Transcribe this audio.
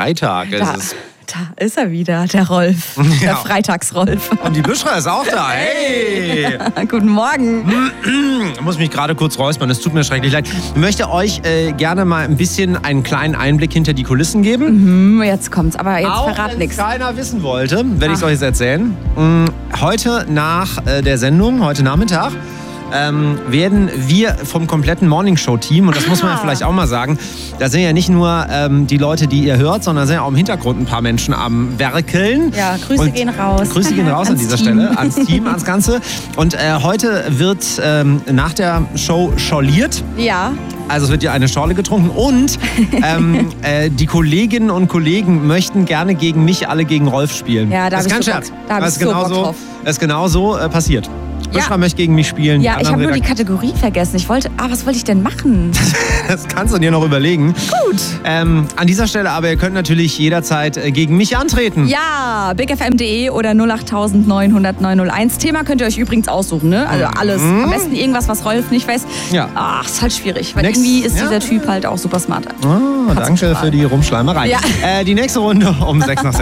Freitag ist es. Da ist er wieder, der Rolf. Der Freitagsrolf. Und die Büschra ist auch da. Hey! Guten Morgen. Ich muss mich gerade kurz räuspern, es tut mir schrecklich leid. Ich möchte euch gerne mal ein bisschen einen kleinen Einblick hinter die Kulissen geben. Jetzt kommt's, aber jetzt Auch verrat wenn nichts. keiner wissen wollte, werde ich es euch jetzt erzählen. Heute nach der Sendung, heute Nachmittag, werden wir vom kompletten Morningshow-Team, und das muss man ja vielleicht auch mal sagen, da sind ja nicht nur die Leute, die ihr hört, sondern sind ja auch im Hintergrund ein paar Menschen am Werkeln. Ja, Grüße gehen raus. Grüße gehen raus an dieser Stelle, ans Team, ans Ganze. Und heute wird nach der Show schorliert. Ja. Also es wird ja eine Schorle getrunken und die Kolleginnen und Kollegen möchten gerne gegen mich alle gegen Rolf spielen. Ja, da das ist kein Scherz. Das ist genauso passiert. Büschra möchte gegen mich spielen. Ja, ich habe nur die Kategorie vergessen. Was wollte ich denn machen? Das kannst du dir noch überlegen. Gut. An dieser Stelle aber, ihr könnt natürlich jederzeit gegen mich antreten. Ja, bigfm.de oder 08000 900 901. Thema könnt ihr euch übrigens aussuchen, ne? Also alles. Am besten irgendwas, was Rolf nicht weiß. Ja. Ach, ist halt schwierig, weil irgendwie ist dieser Typ halt auch super smart. Danke für die Rumschleimerei. Ja. Die nächste Runde um 6 nach 6.